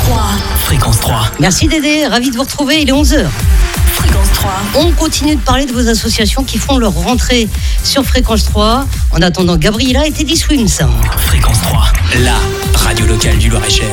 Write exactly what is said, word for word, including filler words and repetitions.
trois. Fréquence trois. Merci Dédé, ravi de vous retrouver, il est onze heures. Fréquence trois. On continue de parler de vos associations qui font leur rentrée sur Fréquence trois. En attendant, Gabriella et Teddy Swims. Fréquence trois, la radio locale du Loir-et-Cher.